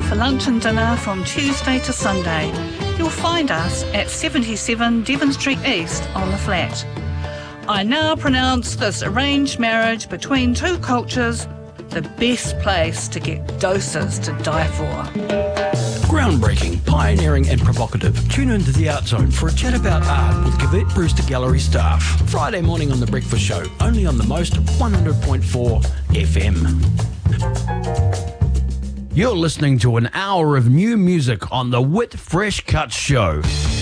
for lunch and dinner from Tuesday to Sunday. You'll find us at 77 Devon Street East on the flat. I now pronounce this arranged marriage between two cultures the best place to get doses to die for. Groundbreaking, pioneering and provocative. Tune into The Art Zone for a chat about art with Cavett Brewster Gallery staff. Friday morning on The Breakfast Show, only on the most 100.4 FM. You're listening to an hour of new music on the Wit Fresh Cuts Show.